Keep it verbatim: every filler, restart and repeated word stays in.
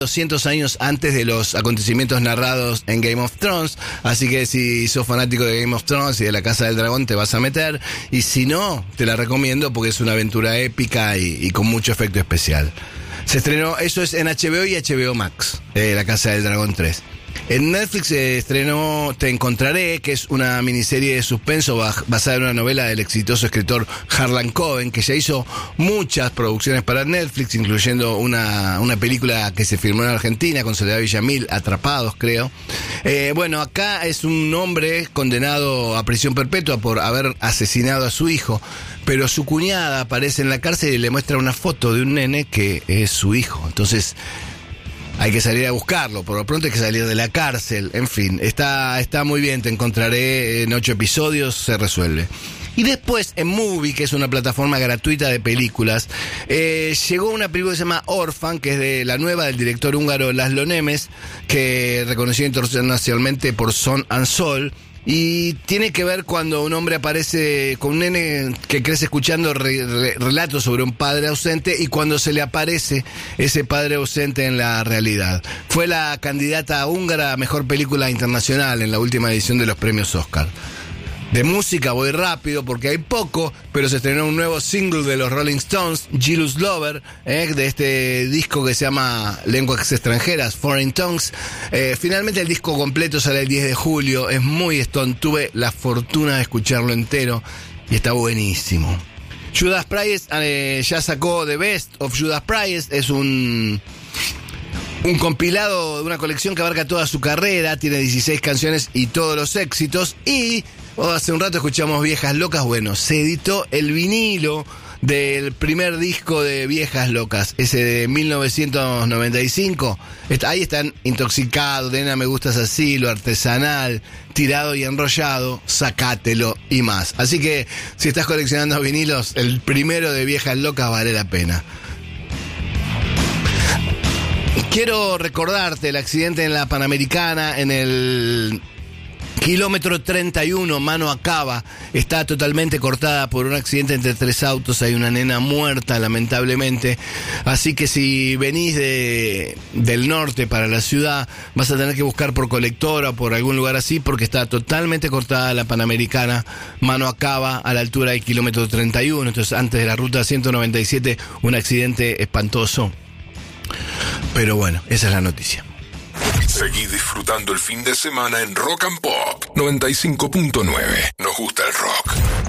doscientos años antes de los acontecimientos narrados en Game of Thrones, así que si sos fanático de Game of Thrones y de la Casa del Dragón te vas a meter, y si no, te la recomiendo porque es una aventura épica y, y con mucho efecto especial. Se estrenó, eso es en H B O y H B O Max, eh, La Casa del Dragón tres. En Netflix se estrenó Te Encontraré, que es una miniserie de suspenso basada en una novela del exitoso escritor Harlan Coben, que ya hizo muchas producciones para Netflix, incluyendo una, una película que se filmó en Argentina con Soledad Villamil, Atrapados, creo. Eh, bueno, acá es un hombre condenado a prisión perpetua por haber asesinado a su hijo, pero su cuñada aparece en la cárcel y le muestra una foto de un nene que es su hijo. Entonces hay que salir a buscarlo, por lo pronto hay que salir de la cárcel, en fin, está, está muy bien, Te Encontraré en ocho episodios, se resuelve. Y después en Movie, que es una plataforma gratuita de películas, eh, llegó una película que se llama Orphan, que es de la nueva del director húngaro Laszlo Nemes, que reconocido internacionalmente por Son and Sol. Y tiene que ver cuando un hombre aparece con un nene que crece escuchando re, re, relatos sobre un padre ausente y cuando se le aparece ese padre ausente en la realidad. Fue la candidata húngara a mejor película internacional en la última edición de los premios Oscar. De música voy rápido porque hay poco, pero se estrenó un nuevo single de los Rolling Stones, Jealous Lover, eh, de este disco que se llama Lenguas Extranjeras, Foreign Tongues. Eh, finalmente el disco completo sale el diez de julio, es muy Stone, tuve la fortuna de escucharlo entero y está buenísimo. Judas Priest eh, ya sacó The Best of Judas Priest, es un... un compilado de una colección que abarca toda su carrera, tiene dieciséis canciones y todos los éxitos. Y oh, hace un rato escuchamos Viejas Locas, bueno, se editó el vinilo del primer disco de Viejas Locas, ese de mil novecientos noventa y cinco. Ahí están Intoxicado, Nena Me Gustas Así, Lo Artesanal, Tirado y Enrollado, Sacátelo y más. Así que si estás coleccionando vinilos, el primero de Viejas Locas vale la pena. Quiero recordarte el accidente en la Panamericana, en el kilómetro treinta y uno, mano a Cava, está totalmente cortada por un accidente entre tres autos, hay una nena muerta lamentablemente, así que si venís de, del norte para la ciudad, vas a tener que buscar por Colectora o por algún lugar así, porque está totalmente cortada la Panamericana, mano a Cava, a la altura del kilómetro treinta y uno, entonces antes de la ruta ciento noventa y siete, un accidente espantoso. Pero bueno, esa es la noticia. Seguí disfrutando el fin de semana en Rock and Pop noventa y cinco punto nueve. Nos gusta el rock.